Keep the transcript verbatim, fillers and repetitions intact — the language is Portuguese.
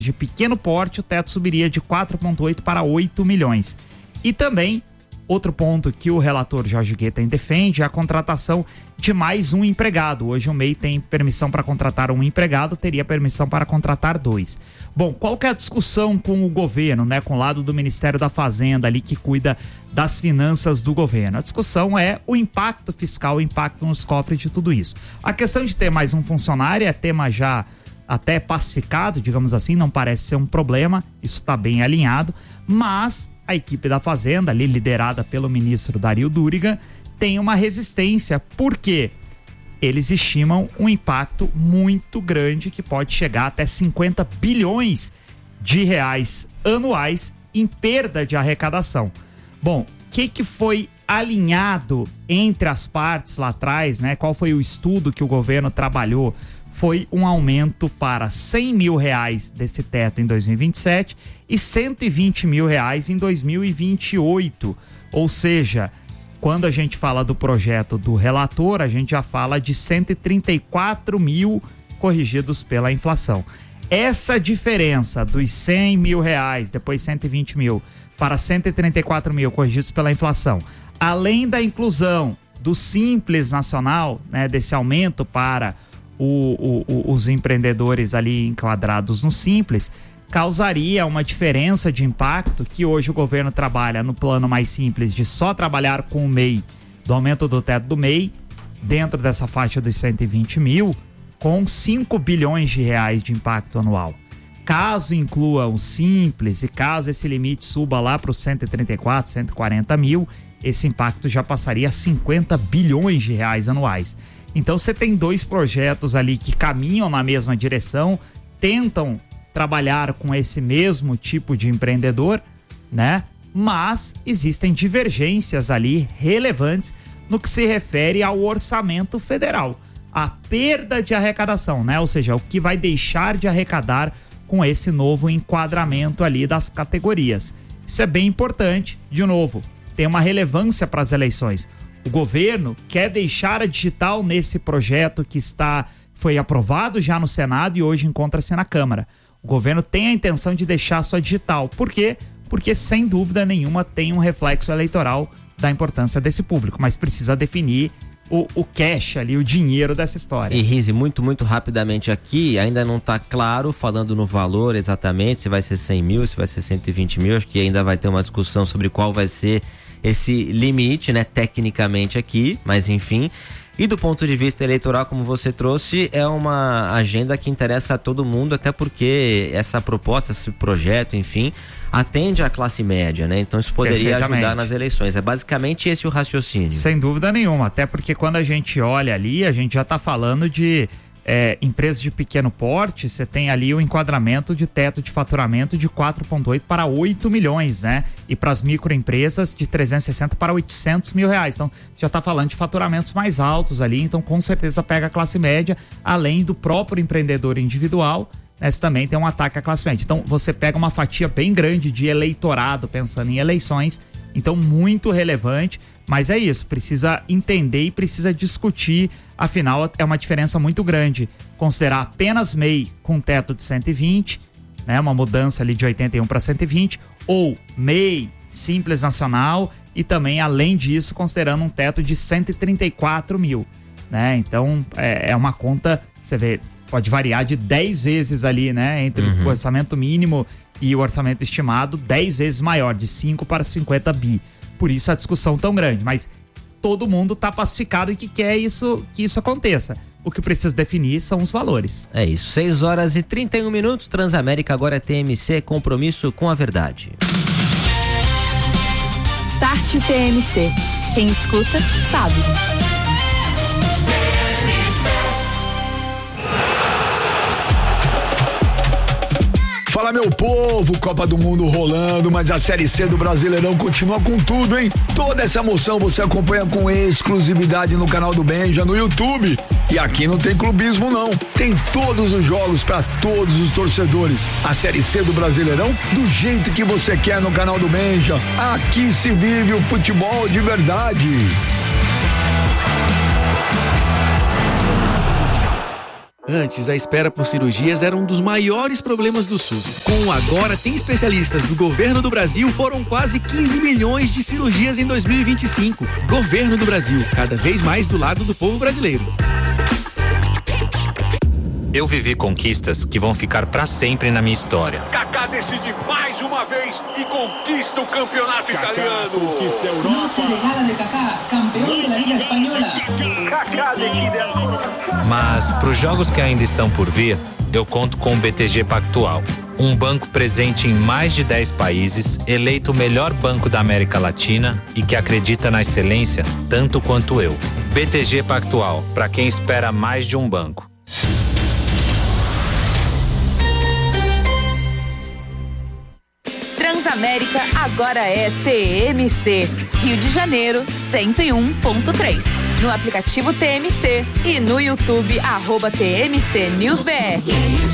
de pequeno porte, o teto subiria de quatro vírgula oito para oito milhões. E também, outro ponto que o relator Jorge Guetta defende é a contratação de mais um empregado. Hoje o M E I tem permissão para contratar um empregado, teria permissão para contratar dois. Bom, qual que é a discussão com o governo, né? Com o lado do Ministério da Fazenda ali que cuida das finanças do governo. A discussão é o impacto fiscal, o impacto nos cofres de tudo isso. A questão de ter mais um funcionário é tema já até pacificado, digamos assim, não parece ser um problema, isso está bem alinhado, mas a equipe da Fazenda, ali liderada pelo ministro Dario Duriga, tem uma resistência, porque eles estimam um impacto muito grande que pode chegar até cinquenta bilhões de reais anuais em perda de arrecadação. Bom, o que que foi alinhado entre as partes lá atrás, né? Qual foi o estudo que o governo trabalhou? Foi um aumento para cem mil reais desse teto em dois mil e vinte e sete e cento e vinte mil reais em dois mil e vinte e oito. Ou seja, quando a gente fala do projeto do relator, a gente já fala de cento e trinta e quatro mil corrigidos pela inflação. Essa diferença dos cem mil reais, depois cento e vinte mil, para cento e trinta e quatro mil corrigidos pela inflação, além da inclusão do Simples Nacional, né, desse aumento para O, o, os empreendedores ali enquadrados no Simples, causaria uma diferença de impacto que hoje o governo trabalha no plano mais simples de só trabalhar com o M E I, do aumento do teto do M E I, dentro dessa faixa dos cento e vinte mil, com cinco bilhões de reais de impacto anual. Caso inclua o Simples e caso esse limite suba lá para os cento e trinta e quatro, cento e quarenta mil, esse impacto já passaria a cinquenta bilhões de reais anuais. Então você tem dois projetos ali que caminham na mesma direção, tentam trabalhar com esse mesmo tipo de empreendedor, né? Mas existem divergências ali relevantes no que se refere ao orçamento federal, a perda de arrecadação, né? Ou seja, o que vai deixar de arrecadar com esse novo enquadramento ali das categorias. Isso é bem importante, de novo, tem uma relevância para as eleições. O governo quer deixar a digital nesse projeto que está, foi aprovado já no Senado e hoje encontra-se na Câmara. O governo tem a intenção de deixar sua digital. Por quê? Porque, sem dúvida nenhuma, tem um reflexo eleitoral da importância desse público, mas precisa definir o, o cash ali, o dinheiro dessa história. E Rizzi, muito, muito rapidamente aqui, ainda não está claro, falando no valor exatamente, se vai ser cem mil, se vai ser cento e vinte mil, acho que ainda vai ter uma discussão sobre qual vai ser esse limite, né, tecnicamente aqui, mas enfim. E do ponto de vista eleitoral, como você trouxe, é uma agenda que interessa a todo mundo, até porque essa proposta, esse projeto, enfim, atende à classe média, né? Então isso poderia ajudar nas eleições. É basicamente esse o raciocínio. Sem dúvida nenhuma, até porque quando a gente olha ali, a gente já está falando de É, empresas de pequeno porte, você tem ali o enquadramento de teto de faturamento de quatro vírgula oito para oito milhões, né? E para as microempresas de trezentos e sessenta para oitocentos mil reais. Então, você já está falando de faturamentos mais altos ali, então com certeza pega a classe média, além do próprio empreendedor individual, né? Você também tem um ataque à classe média. Então, você pega uma fatia bem grande de eleitorado, pensando em eleições, então muito relevante. Mas é isso, precisa entender e precisa discutir, afinal é uma diferença muito grande. Considerar apenas M E I com teto de cento e vinte, né, uma mudança ali de oitenta e um para cento e vinte, ou M E I Simples Nacional e também, além disso, considerando um teto de cento e trinta e quatro mil. Né? Então é, é uma conta, você vê, pode variar de dez vezes ali, né, entre uhum. o orçamento mínimo e o orçamento estimado, dez vezes maior, de cinco para cinquenta bi. Por isso a discussão tão grande, mas todo mundo está pacificado e que quer isso, que isso aconteça. O que precisa definir são os valores. É isso, seis horas e trinta e um minutos, Transamérica agora é T M C, compromisso com a verdade. Start T M C, quem escuta sabe. Fala, meu povo, Copa do Mundo rolando, mas a Série C do Brasileirão continua com tudo, hein? Toda essa emoção você acompanha com exclusividade no canal do Benja, no YouTube. E aqui não tem clubismo, não. Tem todos os jogos para todos os torcedores. A Série C do Brasileirão do jeito que você quer no canal do Benja. Aqui se vive o futebol de verdade. Antes, a espera por cirurgias era um dos maiores problemas do SUS. Com o Agora Tem Especialistas do Governo do Brasil, foram quase quinze milhões de cirurgias em dois mil e vinte e cinco. Governo do Brasil, cada vez mais do lado do povo brasileiro. Eu vivi conquistas que vão ficar pra sempre na minha história. Kaká decide mais uma vez e conquista o campeonato Kaká italiano. Conquista a Europa. Noche de gala de Kaká, campeão da Liga Espanhola. Kaká decide ancora. Mas pros jogos que ainda estão por vir, eu conto com o B T G Pactual. Um banco presente em mais de dez países, eleito o melhor banco da América Latina e que acredita na excelência tanto quanto eu. B T G Pactual, para quem espera mais de um banco. Transamérica agora é T M C. Rio de Janeiro, cento e um ponto três. No aplicativo T M C e no YouTube, arroba T M C News B R.